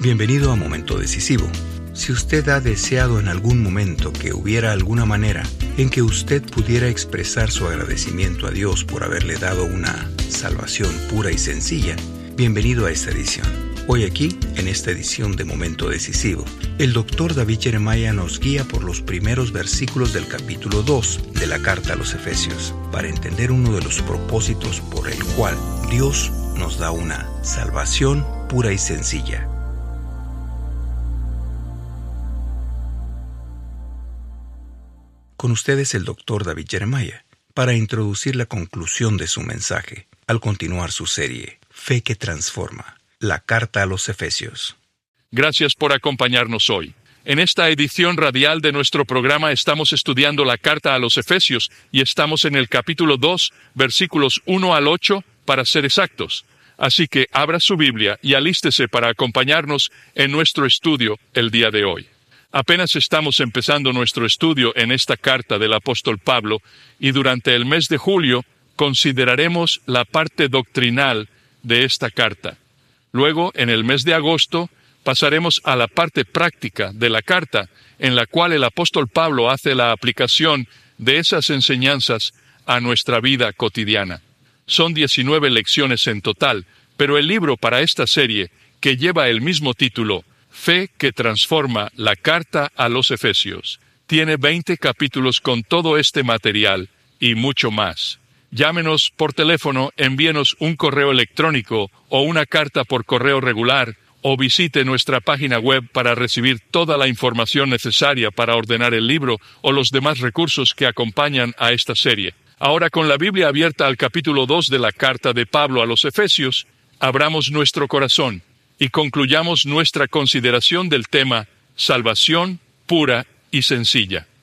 Bienvenido a Momento Decisivo. Si usted ha deseado en algún momento que hubiera alguna manera en que usted pudiera expresar su agradecimiento a Dios por haberle dado una salvación pura y sencilla, bienvenido a esta edición. Hoy aquí, en esta edición de Momento Decisivo, el Dr. David Jeremiah nos guía por los primeros versículos del capítulo 2 de la Carta a los Efesios, para entender uno de los propósitos por el cual Dios nos da una salvación pura y sencilla. Con ustedes el Dr. David Jeremiah, para introducir la conclusión de su mensaje, al continuar su serie, Fe que Transforma, la Carta a los Efesios. Gracias por acompañarnos hoy. En esta edición radial de nuestro programa estamos estudiando la Carta a los Efesios y estamos en el capítulo 2, versículos 1 al 8, para ser exactos. Así que abra su Biblia y alístese para acompañarnos en nuestro estudio el día de hoy. Apenas estamos empezando nuestro estudio en esta carta del apóstol Pablo y durante el mes de julio consideraremos la parte doctrinal de esta carta. Luego, en el mes de agosto, pasaremos a la parte práctica de la carta, en la cual el apóstol Pablo hace la aplicación de esas enseñanzas a nuestra vida cotidiana. Son 19 lecciones en total, pero el libro para esta serie, que lleva el mismo título, Fe que Transforma, la Carta a los Efesios, tiene 20 capítulos con todo este material y mucho más. Llámenos por teléfono, envíenos un correo electrónico o una carta por correo regular, o visite nuestra página web para recibir toda la información necesaria para ordenar el libro o los demás recursos que acompañan a esta serie. Ahora, con la Biblia abierta al capítulo 2 de la carta de Pablo a los Efesios, abramos nuestro corazón y concluyamos nuestra consideración del tema Salvación pura y sencilla.